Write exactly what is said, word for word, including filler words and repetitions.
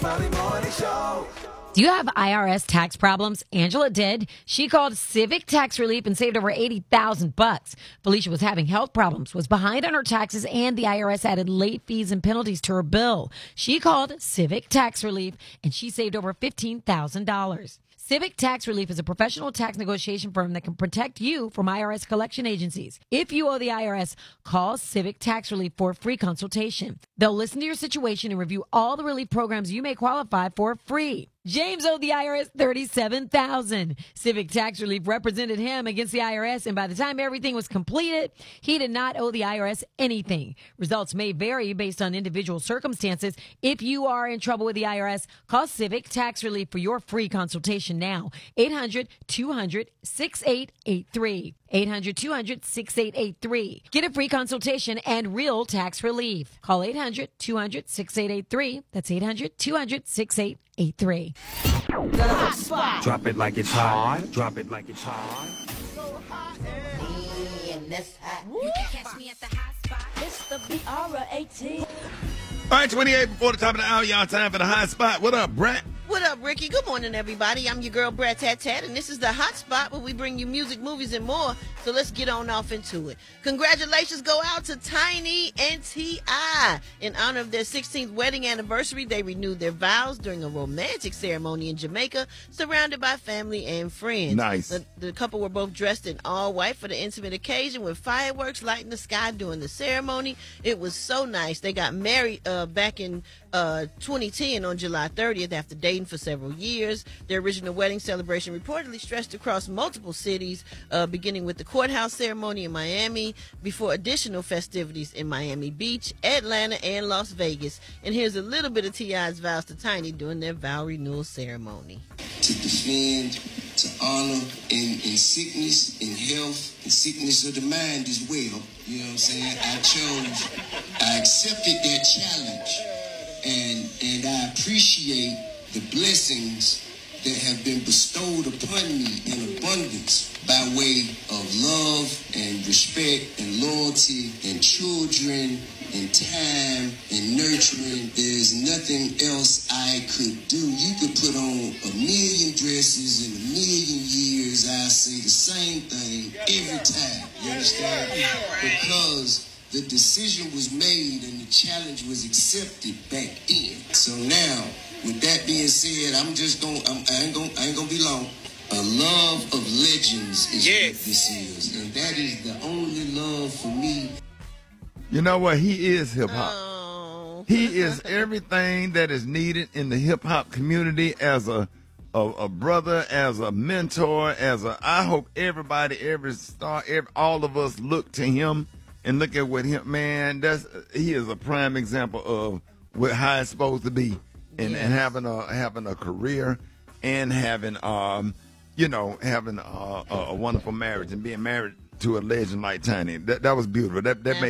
Do you have I R S tax problems? Angela did. She called Civic Tax Relief and saved over eighty thousand bucks. Felicia was having health problems, was behind on her taxes, and the I R S added late fees and penalties to her bill. She called Civic Tax Relief and she saved over fifteen thousand dollars. Civic Tax Relief is a professional tax negotiation firm that can protect you from I R S collection agencies. If you owe the I R S, call Civic Tax Relief for a free consultation. They'll listen to your situation and review all the relief programs you may qualify for free. James owed the I R S thirty-seven thousand dollars. Civic Tax Relief represented him against the I R S, and by the time everything was completed, he did not owe the I R S anything. Results may vary based on individual circumstances. If you are in trouble with the I R S, call Civic Tax Relief for your free consultation now. eight hundred, two hundred, sixty-eight eighty-three. eight hundred, two hundred, sixty-eight eighty-three. Get a free consultation and real tax relief. Call eight hundred, two hundred, sixty-eight eighty-three. That's eight hundred, two hundred, sixty-eight eighty-three. Drop it like it's hot. Drop it like it's hot. So hot and that's hot. you can catch me at the hot spot. It's the B R A T. All right, twenty-eight before the top of the hour, y'all. Time for the hot spot. What up, Brett? What up, Ricky? Good morning, everybody. I'm your girl, Brad Tat Tat, and this is the Hot Spot where we bring you music, movies, and more. So let's get on off into it. Congratulations go out to Tiny and T I In honor of their sixteenth wedding anniversary, they renewed their vows during a romantic ceremony in Jamaica, surrounded by family and friends. Nice. The, the couple were both dressed in all white for the intimate occasion with fireworks lighting the sky during the ceremony. It was so nice. They got married uh, back in uh, twenty ten on July thirtieth after dating for several years. Their original wedding celebration reportedly stretched across multiple cities, uh, beginning with the courthouse ceremony in Miami before additional festivities in Miami Beach, Atlanta, and Las Vegas. And here's a little bit of T I's vows to Tiny during their vow renewal ceremony. To defend, to honor in, in sickness, in health, in sickness of the mind as well. You know what I'm saying? I chose, I accepted that challenge, and and I appreciate the blessings that have been bestowed upon me in abundance by way of love and respect and loyalty and children and time and nurturing. There's nothing else I could do. You could put on a million dresses in a million years. I say the same thing every time. You understand? Because the decision was made and the challenge was accepted back then. So now, with that being said, I'm just gonna, I'm, I ain't gonna, I ain't gonna be long. A love of legends is Yes. what this is, and that is the only love for me. You know what? He is hip hop. Oh. He is everything that is needed in the hip hop community as a, a a brother, as a mentor, as a. I hope everybody, every star, every, all of us look to him and look at what him. Man, that's he is a prime example of what how it's supposed to be, and, Yes. and having a having a career and having um you know having a, a, a wonderful marriage and being married to a legend like Tiny. That that was beautiful. That that made